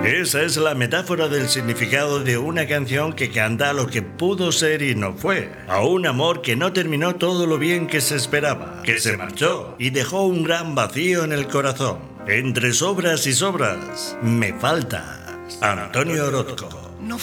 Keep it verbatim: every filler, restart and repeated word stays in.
Esa es la metáfora del significado de una canción que canta lo que pudo ser y no fue. A un amor que no terminó todo lo bien que se esperaba, que se marchó y dejó un gran vacío en el corazón. Entre sobras y sobras, me faltas. Antonio Orozco.